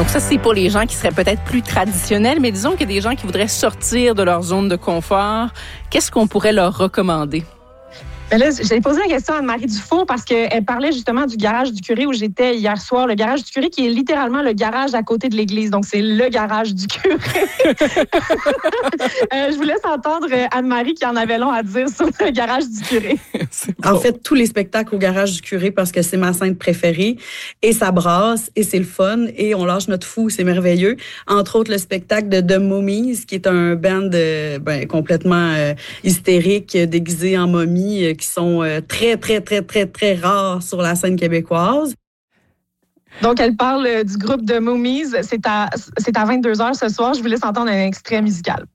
Donc ça, c'est pour les gens qui seraient peut-être plus traditionnels, mais disons qu'il y a des gens qui voudraient sortir de leur zone de confort. Qu'est-ce qu'on pourrait leur recommander? Ben là, j'ai posé la question à Anne-Marie Dufault parce qu'elle parlait justement du garage du curé où j'étais hier soir. Le garage du curé qui est littéralement le garage à côté de l'église. Donc, c'est le garage du curé. Je vous laisse entendre Anne-Marie qui en avait long à dire sur le garage du curé. En fait, tous les spectacles au garage du curé parce que c'est ma scène préférée. Et ça brasse, et c'est le fun, et on lâche notre fou, c'est merveilleux. Entre autres, le spectacle de The Mummies, qui est un band complètement hystérique, déguisé en momie, qui sont très, très, très, très, très rares sur la scène québécoise. Donc, elle parle du groupe de Mummies. C'est à 22h ce soir. Je vous laisse entendre un extrait musical.